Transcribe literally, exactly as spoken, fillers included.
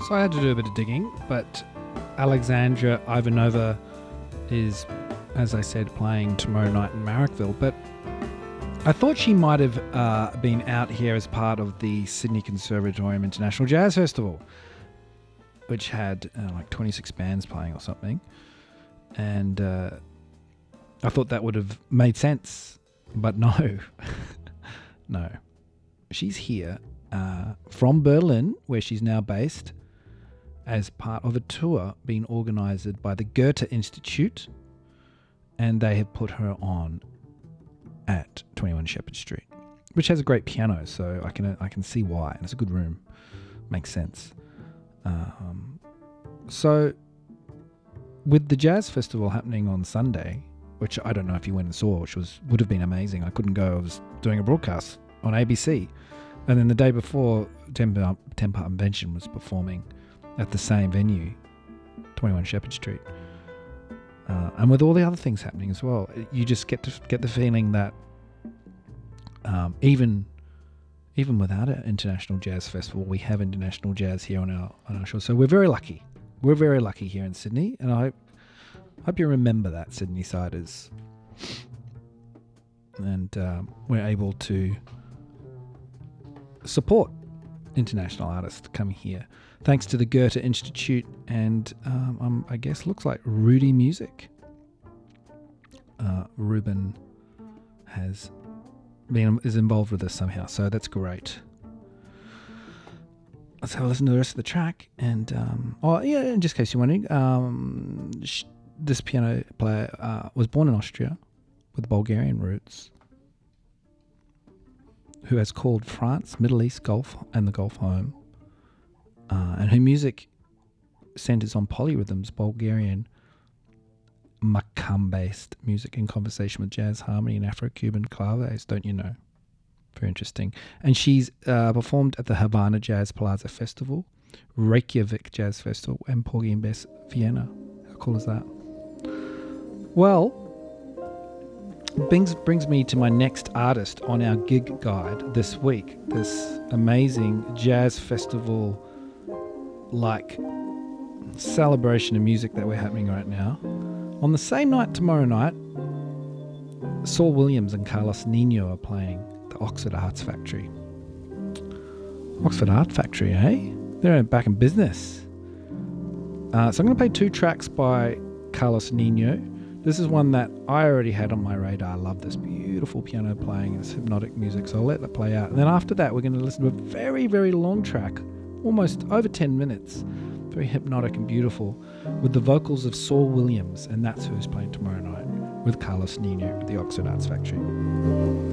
So I had to do a bit of digging, but Alexandra Ivanova is, as I said, playing tomorrow night in Marrickville. But I thought she might have uh, been out here as part of the Sydney Conservatorium International Jazz Festival, which had uh, like twenty-six bands playing or something. And uh, I thought that would have made sense, but no. No. She's here uh, from Berlin, where she's now based, as part of a tour being organised by the Goethe Institute, and they have put her on at twenty-one Shepherd Street, which has a great piano, so I can I can see why, and it's a good room, makes sense. Um, so, with the jazz festival happening on Sunday, which I don't know if you went and saw, which was would have been amazing. I couldn't go; I was doing a broadcast on A B C, and then the day before, Ten Part Invention was performing at the same venue, twenty-one Shepherd Street. Uh, and with all the other things happening as well, you just get to get the feeling that um, even even without an international jazz festival, we have international jazz here on our on our shore. So we're very lucky. We're very lucky here in Sydney, and I hope you remember that, Sydney siders. And um, we're able to support international artists coming here, thanks to the Goethe Institute and um, um, I guess looks like Rudy Music. Uh, Ruben has been is involved with this somehow, so that's great. Let's have a listen to the rest of the track. And um, oh yeah, in just in case you're wondering, um, sh- this piano player uh, was born in Austria with Bulgarian roots, who has called France, Middle East, Gulf, and the Gulf home, uh, and her music centers on polyrhythms, Bulgarian makam-based music in conversation with jazz, harmony, and Afro-Cuban claves. Don't you know? Very interesting. And she's uh, performed at the Havana Jazz Plaza Festival, Reykjavik Jazz Festival, and Porgy and Bess Vienna. How cool is that? Well, brings brings me to my next artist on our gig guide this week. This amazing jazz festival like celebration of music that we're having right now. On the same night tomorrow night, Saul Williams and Carlos Nino are playing the Oxford Arts Factory. Oxford Art Factory, eh? They're back in business. Uh, so I'm going to play two tracks by Carlos Nino. This is one that I already had on my radar. I love this beautiful piano playing. It's hypnotic music, so I'll let that play out. And then after that, we're going to listen to a very, very long track, almost over ten minutes. Very hypnotic and beautiful, with the vocals of Saul Williams, and that's who's playing tomorrow night with Carlos Nino at the Oxford Arts Factory.